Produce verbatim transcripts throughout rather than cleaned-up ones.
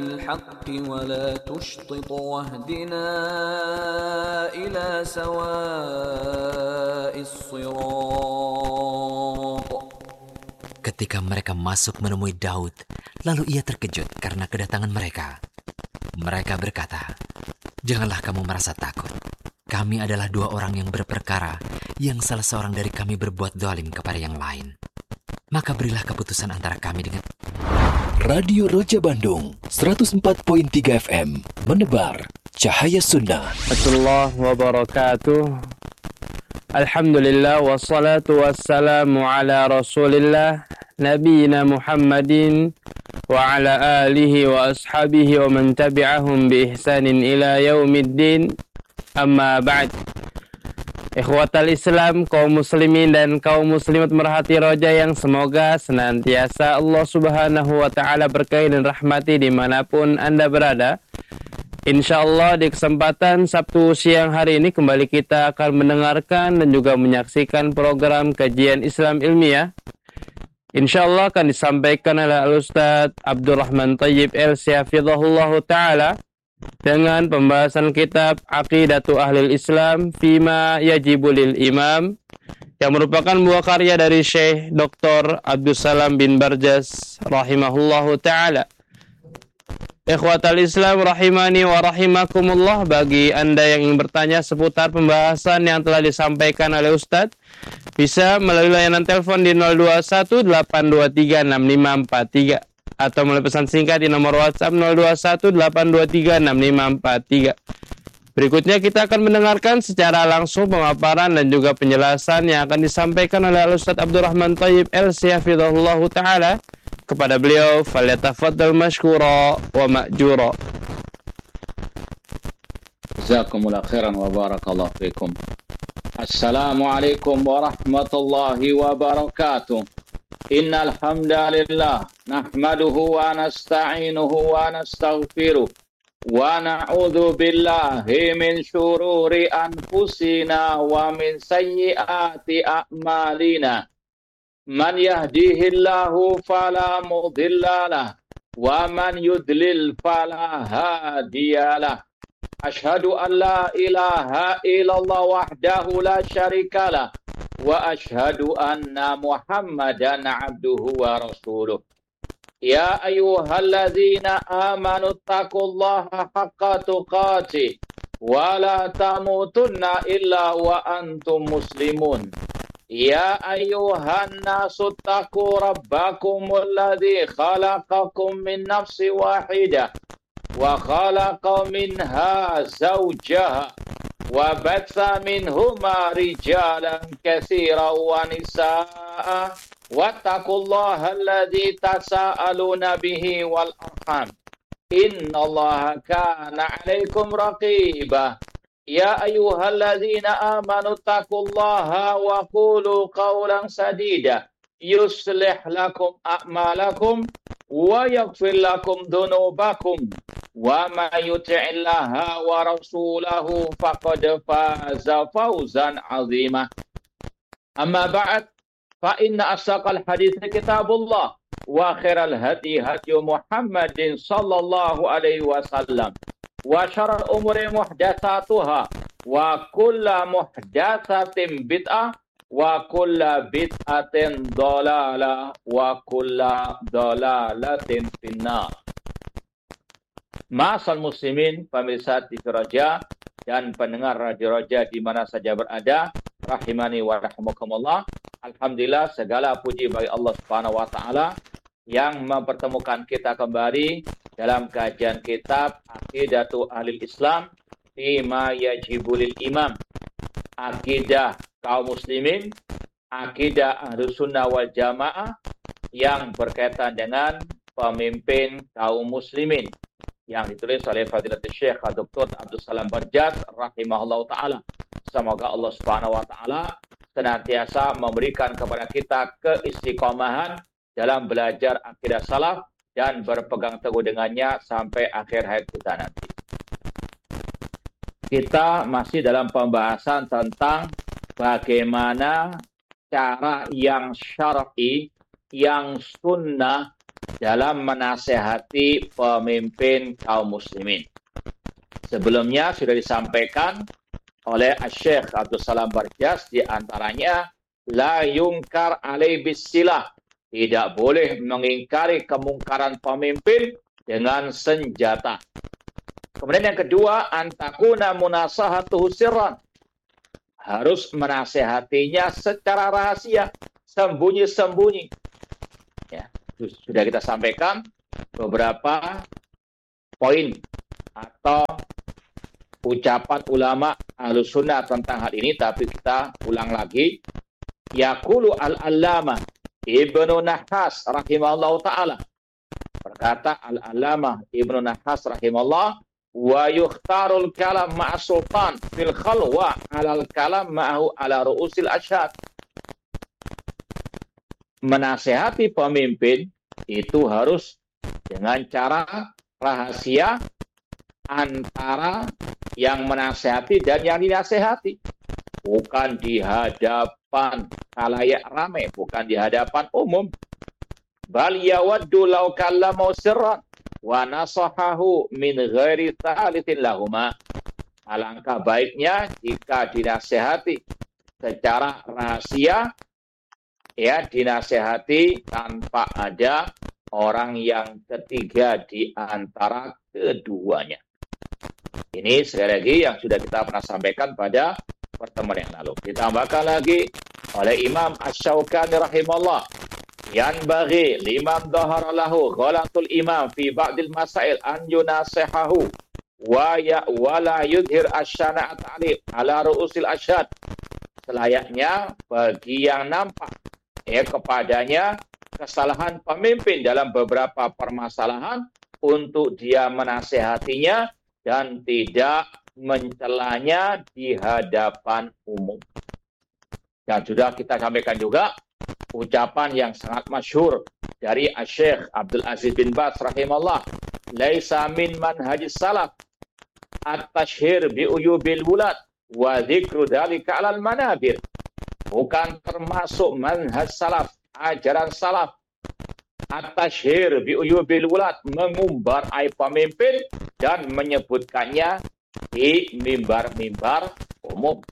الحق ولا تشطط واهدنا إلى سواء الصراط. Ketika mereka masuk menemui Daud, lalu ia terkejut karena kedatangan mereka. Mereka berkata, "Janganlah kamu merasa takut. Kami adalah dua orang yang berperkara, yang salah seorang dari kami berbuat zalim kepada yang lain. Maka berilah keputusan antara kami dengan..." Radio Roja Bandung seratus empat koma tiga F M menebar cahaya sunnah. Warahmatullahi wabarakatuh. Alhamdulillah wassalatu wassalamu ala Rasulillah nabiyina Muhammadin wa ala alihi wa ashabihi wa man tabi'ahum bi ihsanin ila yaumiddin. Amma ba'd. Ikhwatal Islam, kaum muslimin dan kaum muslimat merhati roja yang semoga senantiasa Allah subhanahu wa ta'ala berkahi dan rahmati dimanapun Anda berada. InsyaAllah di kesempatan Sabtu siang hari ini kembali kita akan mendengarkan dan juga menyaksikan program kajian Islam ilmiah. InsyaAllah akan disampaikan oleh Al-Ustaz Abdurrahman Thayyib L-Si hafizahullahu ta'ala dengan pembahasan kitab Aqidatu Ahlil Islam Fima Yajibu Lil Imam, yang merupakan buah karya dari Syekh Doktor Abdussalam bin Barjas rahimahullahu ta'ala. Ikhwatal Islam rahimani wa rahimakumullah, bagi Anda yang ingin bertanya seputar pembahasan yang telah disampaikan oleh Ustadz, bisa melalui layanan telepon di nol dua satu delapan dua tiga enam lima empat tiga atau melalui pesan singkat di nomor WhatsApp nol dua satu delapan dua tiga enam lima empat tiga. Berikutnya kita akan mendengarkan secara langsung pemaparan dan juga penjelasan yang akan disampaikan oleh Al-Ustaz Abdurrahman Thayyib L-Si hafizahullahu ta'ala. Kepada beliau, falyatafaddal mashkura wa ma'jura. Jazakumullah khairan wa barakallahu fikum. Assalamualaikum warahmatullahi wabarakatuh. Innal hamdalillah nahmaduhu wa nasta'inuhu wa nastaghfiruh wa na'udzu billahi min syururi anfusina wa min sayyiati a'malina. Man yahdihillahu fala mudhillalah wa man yudlil fala hadiyalah. Ashhadu an la ilaha illallah wahdahu la syarikalah wa ashhadu anna Muhammadan abduhu wa rasuluh. Ya ayyuhalladzina amanu taqullaha haqqa tuqatih wa la tamutunna illa wa antum muslimun. Ya ayyuhan nasu taqu rabbakumul ladzi khalaqakum min nafsin wahidah wa khalaqa minha zawjaha wa batsa minhuma rijalan katsiran wa nisaa wattaqullaha alladzi tasaaluna bihi wal arham innallaha kana 'alaikum raqiba. Ya ayyuhalladzina amanu taqullaha wa qulu qawlan sadida yuslih lakum a'malakum wa yaghfir lakum dhunubakum wa may yuti'illaha wa rasulahu faqad faza fawzan 'azima. Amma ba'd, fa inna asdaqal hadithi kitabullah wa khairal hadi hadi Muhammadin sallallahu alaihi wasallam wa syarrul umuri muhdatsatuha wa kullu muhdatsatin bid'ah wa kullu bid'atin dhalalah wa kullu dhalalatin finnar. Ma'asal muslimin, pemirsa T V Roja dan pendengar Radio Roja di mana saja berada, rahimani wa rahimakumullah. Alhamdulillah, segala puji bagi Allah Subhanahu wa taala yang mempertemukan kita kembali dalam kajian kitab Aqidatu Ahlil Islam Fima Yajibu Lil Imam. Akidah kaum muslimin, akidah Ahlus Sunnah wal Jamaah yang berkaitan dengan pemimpin kaum muslimin, yang ditulis oleh Fadilatul Syekh Doktor Abdussalam Barjas rahimahullah ta'ala. Semoga Allah Subhanahu wa ta'ala senantiasa memberikan kepada kita keistiqomahan dalam belajar akidah salaf dan berpegang teguh dengannya sampai akhir hayat kita nanti. Kita masih dalam pembahasan tentang bagaimana cara yang syar'i, yang sunnah dalam menasehati pemimpin kaum muslimin. Sebelumnya sudah disampaikan oleh Syekh Abdul Salam Barjas, di antaranya la yungkar alai bisilah, tidak boleh mengingkari kemungkaran pemimpin dengan senjata. Kemudian yang kedua, antakuna munasahatuhu sirran, harus menasehatinya secara rahasia, sembunyi-sembunyi. Ya, sudah kita sampaikan beberapa poin atau ucapan ulama Ahlus Sunnah tentang hal ini, tapi kita ulang lagi. Yaqulu al-allamah Ibnu Nahas rahimahullah ta'ala, berkata al-allamah Ibnu Nahas rahimahullah, wa yukhtarul kalam ma'a sultan fil khalwa alal kalam ma'ahu ala ru'usil asyad. Menasehati pemimpin itu harus dengan cara rahasia antara yang menasehati dan yang dinasehati, bukan di hadapan khalayak ramai, bukan di hadapan umum. Bal yawaddu law kallama sirran wa nasahahu min ghairi thalithin lahuma. Alangkah baiknya jika dinasehati secara rahasia, ya, dinasehati tanpa ada orang yang ketiga di antara keduanya. Ini sekali lagi yang sudah kita pernah sampaikan pada pertemuan yang lalu. Ditambahkan lagi oleh Imam Asy-Syaukani rahimahullah, yanbaghi liman dhahara lahu ghalatul imam fi ba'dil masail an yunasehahu wa ya wala yudhir asyana'at ali ala ru'usil asyad. Selayaknya bagi yang nampak ya kepadanya kesalahan pemimpin dalam beberapa permasalahan, untuk dia menasehatinya dan tidak mencelanya di hadapan umum. Dan sudah kita sampaikan juga ucapan yang sangat masyhur dari Syekh Abdul Aziz bin Baz rahimahullah, laisa min manhajis salaf at-tashhir bi uyubil wulad wa dzikru dzalika 'alal manabir. Bukan termasuk manhaj salaf, ajaran salaf, at-tashhir bi uyubil wulad, mengumbar aib pemimpin dan menyebutkannya di mimbar-mimbar umum.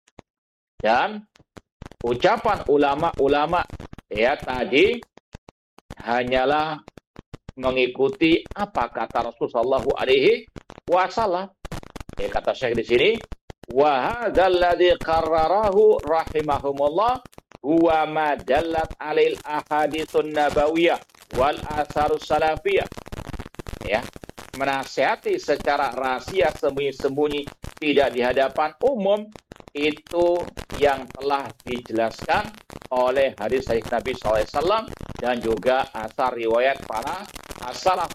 Dan ucapan ulama-ulama ya tadi hanyalah mengikuti apa kata Rasulullah sallallahu alaihi wasallam. Ya, kata Syekh di sini, wa hadzal ladzi qarrarahu rahimahumullah huwa ma dallat alil ahaditsun nabawiyah wal atharus salafiyah. Ya, menasihati secara rahasia, sembunyi-sembunyi, tidak di hadapan umum, itu yang telah dijelaskan oleh hadis hadis Nabi shallallahu alaihi wasallam dan juga asar riwayat para as-salaf.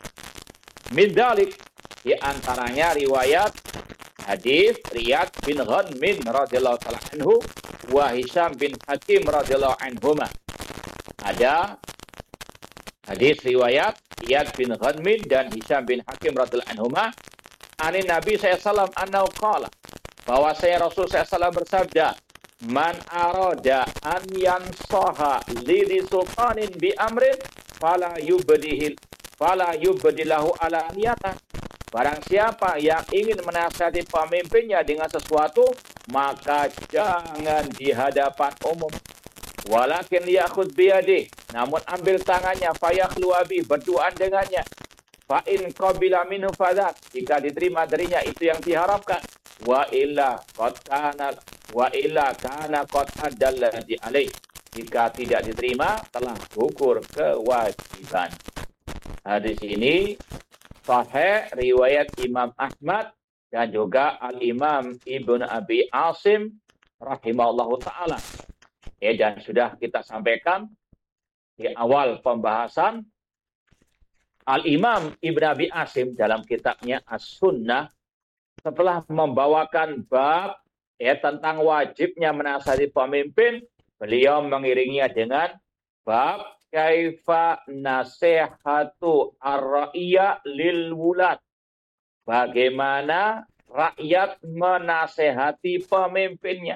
Min dalik, di antaranya riwayat hadis Riyad bin Ghanmin radhiyallahu taala anhu wa Hisham bin Hakim radhiyallahu anhuma. Ada hadis riwayat Riyad bin Ghanmin dan Hisham bin Hakim radhiyallahu anhuma, ani Nabi sallallahu alaihi wasallam annahu qala, bahwa saya Rasul sallallahu alaihi wasallam bersabda, man arada an yansaha li sultanin bi amrin fala yubdihil fala yubdilahu ala niyata. Barang siapa yang ingin menasihati pemimpinnya dengan sesuatu, maka jangan di hadapan umum. Walakin yakhud biyadih, namun ambil tangannya, fayakhlu abi, berdoa dengannya. Fa in qabila minhu fadat, jika diterima darinya itu yang diharapkan. Wa illa qad kana wa illa kana qad adalladhi alaih, jika tidak diterima telah gugur kewajiban. Hadis ini sahih riwayat Imam Ahmad dan juga Al-Imam Ibnu Abi Asim rahimahullahu ta'ala. Ya, dan sudah kita sampaikan di awal pembahasan, Al-Imam Ibnu Abi Asim dalam kitabnya As-Sunnah, setelah membawakan bab ya tentang wajibnya menasihati pemimpin, beliau mengiringinya dengan bab kaifa nasihatu ar-ra'iyya lil wulad, bagaimana rakyat menasehati pemimpinnya.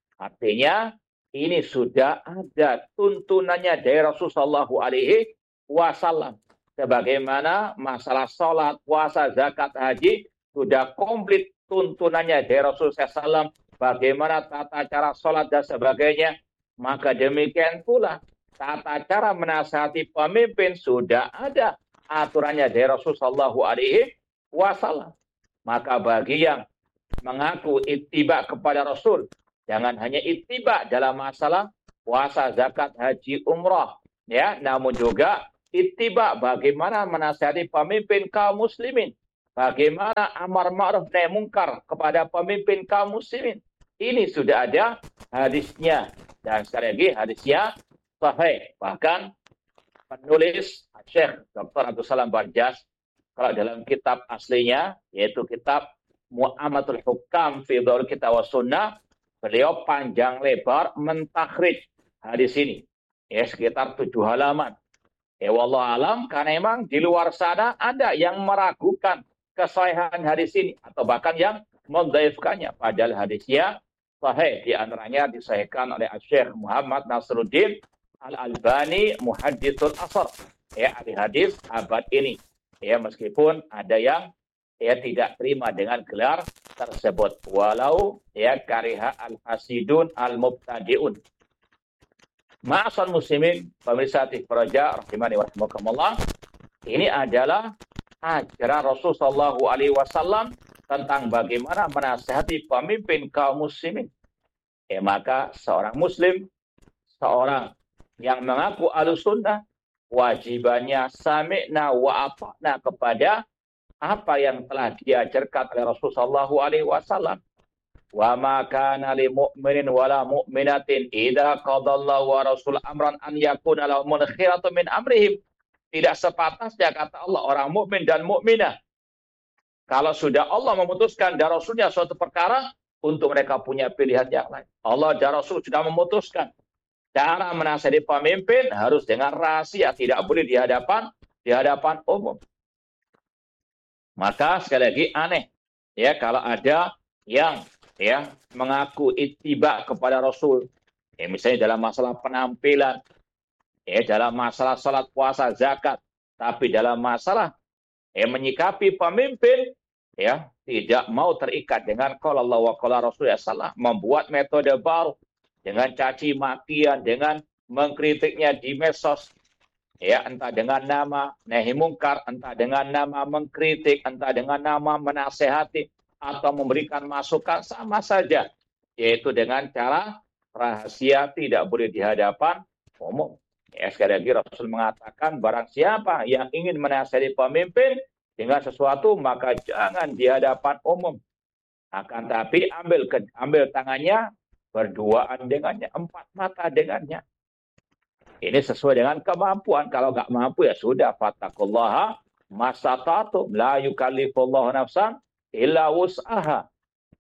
Artinya ini sudah ada tuntunannya dari Rasulullah sallallahu alaihi wasallam. Sebagaimana masalah sholat, puasa, zakat, haji sudah komplit tuntunannya dari Rasulullah shallallahu alaihi wasallam. Bagaimana tata cara sholat dan sebagainya. Maka demikian pula tata cara menasihati pemimpin sudah ada aturannya dari Rasulullah shallallahu alaihi wasallam. Maka bagi yang mengaku ittiba kepada Rasul, jangan hanya ittiba dalam masalah puasa, zakat, haji, umrah, ya, namun juga ittiba bagaimana menasihati pemimpin kaum muslimin, bagaimana amar ma'ruf nahi mungkar kepada pemimpin kaum muslimin. Ini sudah ada hadisnya, dan sekali lagi hadisnya sahih. Bahkan penulis Syekh Doktor Abdul Salam Barjas, kalau dalam kitab aslinya, yaitu kitab Mu'amatul Hukam fi Dhaul Kitab wa Sunnah, beliau panjang lebar mentakhrij hadis ini. Ya, sekitar tujuh halaman. Ya, wallahu alam, karena memang di luar sana ada yang meragukan kesahihan hadis ini, atau bahkan yang mendhaifkannya. Padahal hadisnya sahih, di antaranya disahihkan oleh Syekh Muhammad Nasruddin Al-Albani Muhadditsul Asr, ya, ahli hadis abad ini. Ya, meskipun ada yang ya tidak terima dengan gelar tersebut, walau ya kariha al-hasidun al-mubtadiun. Ma'asal muslimin, pemirsa T V Raja rahimani wa rahimakumullah, ini adalah ajaran Rasul sallallahu alaihi wasallam tentang bagaimana menasihati pemimpin kaum muslimin. Ya, maka seorang muslim, seorang yang mengaku Ahlussunnah, wajibannya sami'na wa ata'na kepada apa yang telah diajarkan oleh Rasul sallallahu alaihi wasallam. Wa ma kana lil mu'minin wala mu'minatin idza qadallahu wa rasul amran an yakuna lahumul khiyaratu min amrihim. Tidak sepatasnya, kata Allah, orang mukmin dan mukminah, kalau sudah Allah memutuskan dan Rasulnya suatu perkara, untuk mereka punya pilihan yang lain. Allah dan Rasul sudah memutuskan cara menasihati pemimpin harus dengan rahasia, tidak boleh di hadapan di hadapan umum. Maka sekali lagi aneh ya kalau ada yang ya mengaku ittiba kepada Rasul, ya, misalnya dalam masalah penampilan, ya, dalam masalah salat, puasa, zakat, tapi dalam masalah ya menyikapi pemimpin, ya, tidak mau terikat dengan qala Allah wa qala Rasulullah sallallahu alaihi wasallam, membuat metode baru dengan caci makian, dengan mengkritiknya di medsos, ya, entah dengan nama nahi mungkar, entah dengan nama mengkritik, entah dengan nama menasehati atau memberikan masukan, sama saja, yaitu dengan cara rahasia, tidak boleh di hadapan umum. Ya, sekali lagi Rasul mengatakan barang siapa yang ingin menasihati pemimpin dengan sesuatu, maka jangan di hadapan umum. Akan tapi ambil ke, ambil tangannya, berduaan dengannya, empat mata dengannya. Ini sesuai dengan kemampuan. Kalau nggak mampu ya sudah, fattaqullaha masata'tum, la yukallifullahu nafsan illa wus'aha.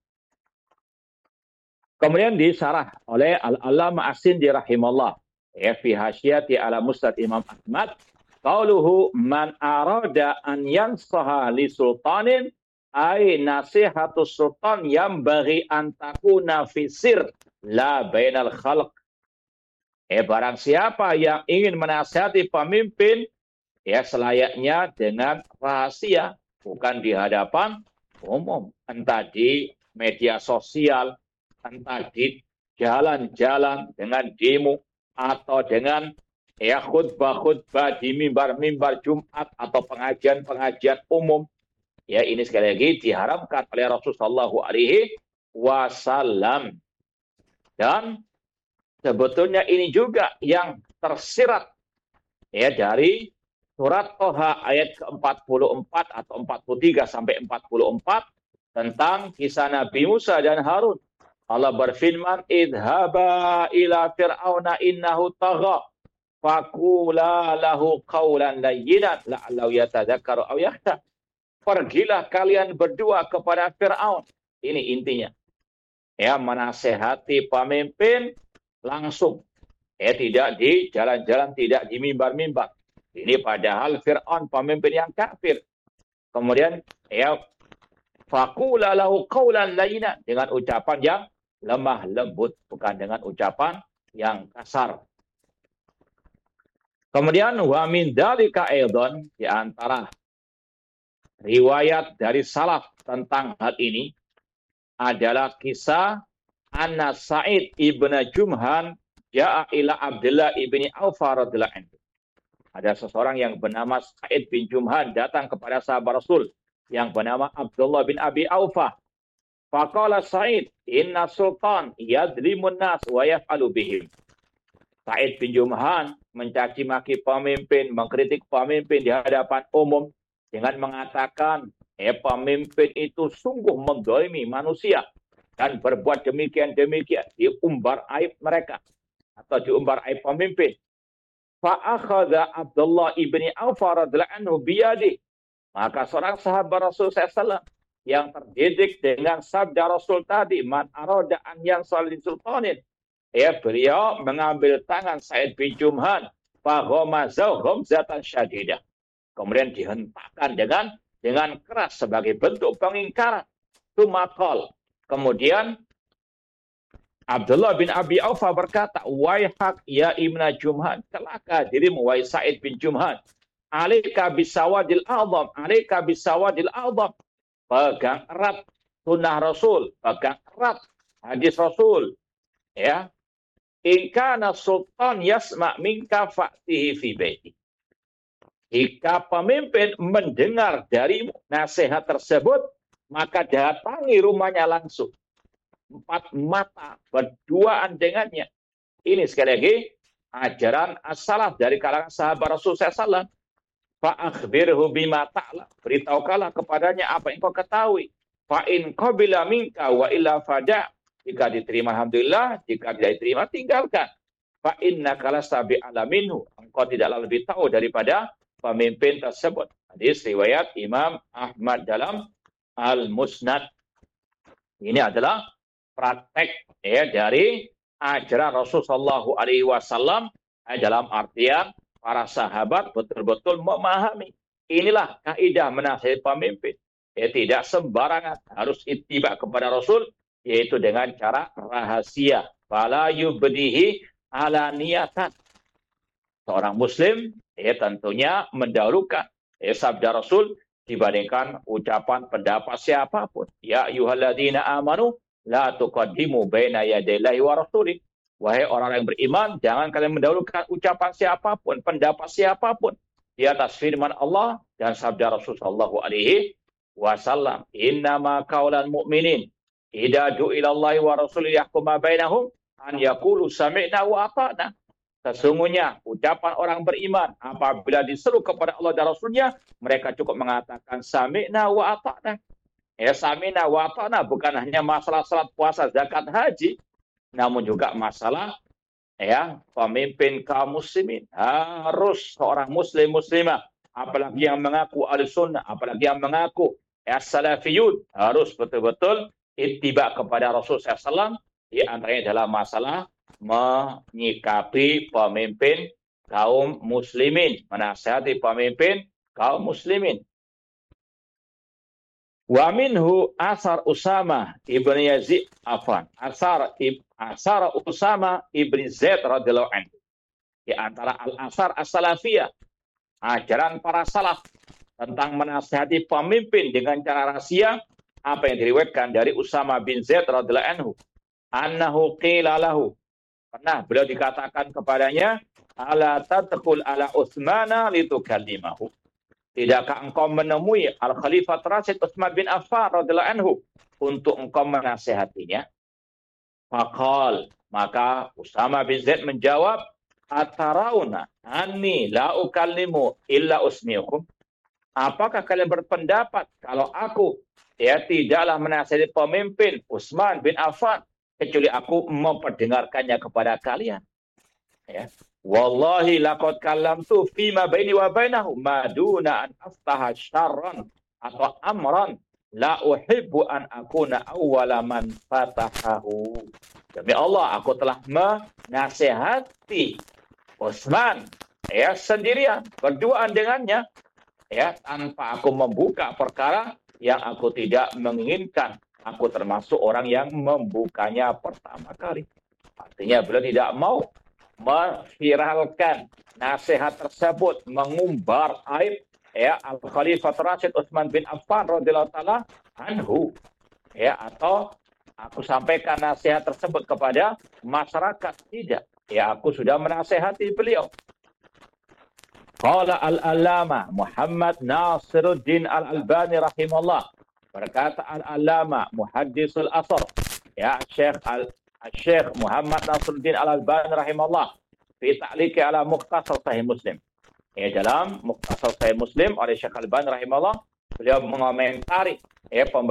Kemudian disarah oleh Al-Allamah As-Sindi rahimahullah, ya, fi hasyati ala Musnad Imam Ahmad, qauluhu man arada an yansaha li sultanin ay nasihatus sultan yang bagi an takuna fi sir la bainal khalq. Eh, barang siapa yang ingin menasihati pemimpin, ya, selayaknya dengan rahasia, bukan di hadapan umum, entah di media sosial, entah di jalan-jalan dengan demo, atau dengan ya khutbah-khutbah di mimbar-mimbar Jumat atau pengajian-pengajian umum. Ya, ini sekali lagi diharamkan oleh Rasulullah shallallahu alaihi wasallam. Dan sebetulnya ini juga yang tersirat ya dari surat Toha ayat ke empat puluh empat atau empat puluh tiga sampai empat puluh empat tentang kisah Nabi Musa dan Harun. Allah berfirman, idhaba ila fir'auna innahu tagha faqula lahu qawlan layyinan la'allahu yatadzakkaru aw yakhsha. Pergilah kalian berdua kepada Fir'aun. Ini intinya. Ya, menasehati pemimpin langsung. Ya, tidak di jalan-jalan, tidak di mimbar-mimbar. Ini padahal Fir'aun pemimpin yang kafir. Kemudian ya faqula lahu qawlan layyinan, dengan ucapan yang lemah lembut, bukan dengan ucapan yang kasar. Kemudian wa min dzalika aidon, di antara riwayat dari salaf tentang hal ini adalah kisah anna Sa'id ibn Jumhan ja'a ila Abdullah ibni Auf radhiyallahu anhu. Ada seseorang yang bernama Sa'id bin Jumhan datang kepada sahabat Rasul yang bernama Abdullah bin Abi Aufah. Faqala Sa'id, inna sultan yadrimun nas wa yaf'alu bihim. Sa'id bin Jumhan mencaci maki pemimpin, mengkritik pemimpin di hadapan umum dengan mengatakan, eh pemimpin itu sungguh mendolimi manusia dan berbuat demikian-demikian, diumbar aib mereka atau diumbar aib pemimpin. Fa'akhadha Abdullah ibni Auf radhiyallahu anhu biyadi. Maka seorang sahabat Rasul sallallahu alaihi wasallam yang terdidik dengan sabda Rasul tadi, man arada an yansal sultanin, ya beliau mengambil tangan Sa'id bin Jumhan, faghamazahu ghamzatan syadidah. Kemudian dihentakkan dengan dengan keras sebagai bentuk pengingkaran. Tumakal. Kemudian Abdullah bin Abi Aufah berkata, "Waihak ya Ibna Jumhan, celaka dirimu wahai Sa'id bin Jumhan. Alaika bisawadil a'zam, alaika bisawadil a'zam." Pegang erat sunnah Rasul, pegang erat hadis Rasul. Ya. In kana sultan yasma' minka fa'tihi fi baiti. Jika pemimpin mendengar dari nasihat tersebut, maka datangi rumahnya langsung. Empat mata berduaan dengannya. Ini sekali lagi ajaran as-salaf dari kalangan sahabat Rasul sallallahu alaihi wasallam. Fa'akhbirhu bima ta'lam. Beritahukanlah kepadanya apa yang kau ketahui. Fa'in qabila minka wa illa fada'. Jika diterima alhamdulillah, jika tidak diterima tinggalkan. Fa'innaka lasta bi'ala minhu. Engkau tidaklah lebih tahu daripada pemimpin tersebut. Hadis riwayat Imam Ahmad dalam Al-Musnad. Ini adalah praktek ya dari ajaran Rasulullah shallallahu alaihi wasallam dalam artian para sahabat betul-betul memahami. Inilah kaidah menasihati pemimpin. Ya, tidak sembarangan, harus ittiba kepada Rasul, yaitu dengan cara rahasia. Fala yubdihi ala niyatan. Seorang muslim ya tentunya mendahulukan ya, sabda Rasul dibandingkan ucapan pendapat siapapun. Ya ayyuhalladzina amanu la tuqaddimu baina yadayillahi wa rasulih. Wahai orang yang beriman, jangan kalian mendahulukan ucapan siapapun, pendapat siapapun di atas firman Allah dan sabda Rasul sallallahu alaihi wasallam. Innama qaulal mu'minin idza du'ilallahi wa rasulih yahkuma bainahum an yaqulu sami'na wa ata'na. Sesungguhnya ucapan orang beriman apabila diseru kepada Allah dan Rasulnya, mereka cukup mengatakan sami'na wa ata'na. Ya, sami'na wa ata'na bukan hanya masalah salat, puasa, zakat, haji, namun juga masalah ya pemimpin kaum muslimin. Harus seorang muslim muslimah, apalagi yang mengaku ahlussunnah, apalagi yang mengaku ya salafiyun, harus betul-betul ittiba kepada Rasul sallallahu alaihi wasallam. Di antaranya adalah masalah menyikapi pemimpin kaum muslimin, menasihati pemimpin kaum muslimin. Wa minhu asar Usama ibn Yazid afan. Asar asar Usama ibn Zaid radhiyallahu anhu. Di antara al-asar as-salafiyah, ajaran para salaf tentang menasihati pemimpin dengan cara rahasia, apa yang diriwayatkan dari Usama bin Zaid radhiyallahu anhu, annahu qila lahu, pernah beliau dikatakan kepadanya, ala tadkhul ala Utsmana litukallimahu. Tidakkah engkau menemui Al-Khalifah Rasyid Utsman bin Affan radhiyallahu anhu untuk engkau menasihatinya? Faqal, maka Usama bin Zaid menjawab, atarauna anni la ukallimu illa usmiukum. Apakah kalian berpendapat kalau aku ya tidaklah menasihati pemimpin Utsman bin Affan kecuali aku memperdengarkannya kepada kalian? Ya. Wallahi laqad kallamtu fima baini wa bainahu ma duna an aftaha syarran atau amran la uhibbu an akuna awwala man fatahahu. Demi Allah, aku telah menasihati Utsman ya sendirian, berduaan dengannya ya tanpa aku membuka perkara yang aku tidak menginginkan. Aku termasuk orang yang membukanya pertama kali. Artinya beliau tidak mau memviralkan nasihat tersebut, mengumbar aib ya Al-Khalifah Rasyid Utsman bin Affan radhiyallahu taala anhu, ya, atau aku sampaikan nasihat tersebut kepada masyarakat, tidak. Ya, aku sudah menasihati beliau. Qala al-Allama Muhammad Nasiruddin Al-Albani rahimahullah, berkata al-Allama Muhaddisul Asr, ya, Syekh al Syekh Muhammad Nasiruddin Al-Albani rahimahullah, fi ta'liqi ala Mukhtasar Sahih Muslim. Ya, dalam Mukhtasar Sahih Muslim oleh Syekh Al-Albani rahimahullah, beliau mengomentari ya